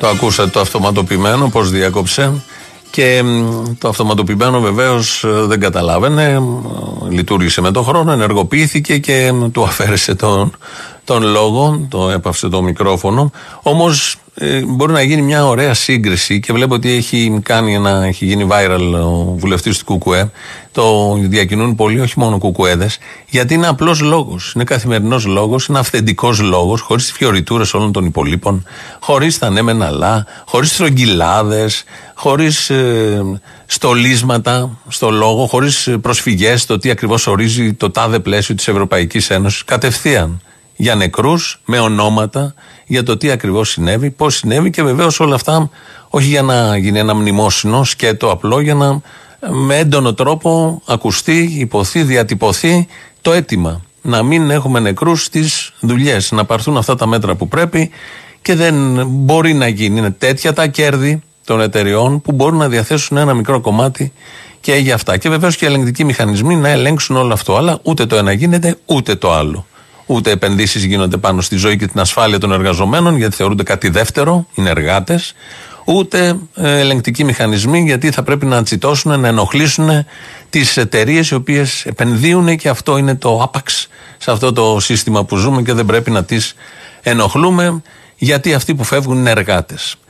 Το ακούσατε το αυτοματοποιημένο, πώς διάκοψε. Και το αυτοματοποιημένο βεβαίως δεν καταλάβαινε, λειτουργήσε με τον χρόνο, ενεργοποιήθηκε και του αφαίρεσε τον λόγο, το έπαυσε το μικρόφωνο. Όμως μπορεί να γίνει μια ωραία σύγκριση και βλέπω ότι έχει γίνει viral ο βουλευτής του ΚΚΕ. Το διακινούν πολύ, όχι μόνο κουκουέδες, γιατί είναι απλός λόγος, είναι καθημερινός λόγος, είναι αυθεντικός λόγος, χωρίς τις φιωριτούρες όλων των υπολείπων, χωρίς τα ναι μεν αλλά, χωρίς στρογγυλάδες, χωρίς στολίσματα στο λόγο, χωρίς προσφυγές στο τι ακριβώς ορίζει το τάδε πλαίσιο της Ευρωπαϊκής Ένωσης, κατευθείαν. Για νεκρούς, με ονόματα, για το τι ακριβώς συνέβη, πώς συνέβη και βεβαίως όλα αυτά όχι για να γίνει ένα μνημόσυνο σκέτο απλό, για να με έντονο τρόπο ακουστεί, υποθεί, διατυπωθεί το αίτημα. Να μην έχουμε νεκρούς στις δουλειές, να πάρθουν αυτά τα μέτρα που πρέπει και δεν μπορεί να γίνει. Είναι τέτοια τα κέρδη των εταιριών που μπορούν να διαθέσουν ένα μικρό κομμάτι και για αυτά. Και βεβαίως και οι ελεγκτικοί μηχανισμοί να ελέγξουν όλο αυτό. Αλλά ούτε το ένα γίνεται, ούτε το άλλο. Ούτε επενδύσεις γίνονται πάνω στη ζωή και την ασφάλεια των εργαζομένων, γιατί θεωρούνται κάτι δεύτερο, είναι εργάτες. Ούτε ελεγκτικοί μηχανισμοί, γιατί θα πρέπει να τσιτώσουν, να ενοχλήσουν τις εταιρείες οι οποίες επενδύουν, και αυτό είναι το άπαξ σε αυτό το σύστημα που ζούμε και δεν πρέπει να τις ενοχλούμε, γιατί αυτοί που φεύγουν είναι εργάτες.